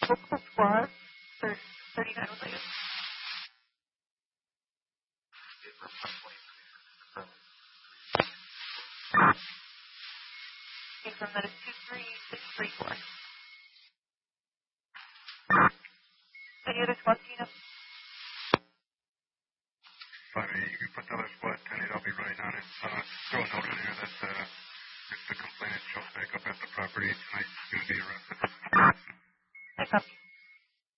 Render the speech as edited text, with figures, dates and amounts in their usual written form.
Local squad, 39 was like from that is 23634. Any other squad team up? 5-8, you can put the other squad 10-8, I'll be running on it. Throw a note